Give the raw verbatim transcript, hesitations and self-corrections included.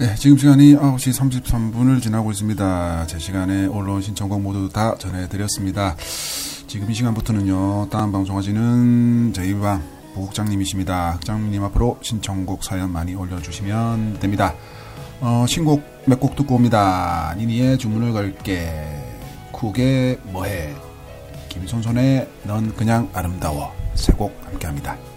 네, 지금 시간이 아홉 시 삼십삼 분을 지나고 있습니다. 제 시간에 언론 신청곡 모두 다 전해드렸습니다. 지금 이 시간부터는요, 다음 방송하시는 저희 방 부국장님이십니다. 국장님 앞으로 신청곡 사연 많이 올려주시면 됩니다. 어, 신곡 몇 곡 듣고 옵니다. 니니의 주문을 걸게, 쿡의 뭐해, 김손손의 넌 그냥 아름다워, 세 곡 함께합니다.